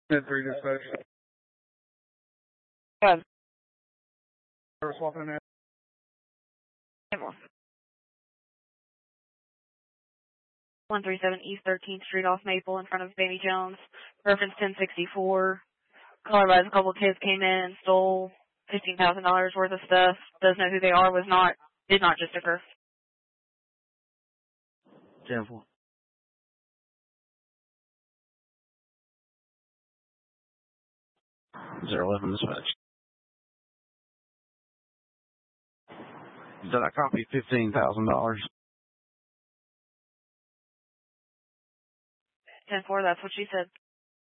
10-3 dispatch. Good. We're swapping in. 137 East 13th Street off Maple in front of Baby Jones. Reference 1064. Caller advised a couple of kids came in and stole $15,000 worth of stuff. Doesn't know who they are. Did not just occur. 10-4. 011 dispatch. Did I copy $15,000? 10-4, that's what she said.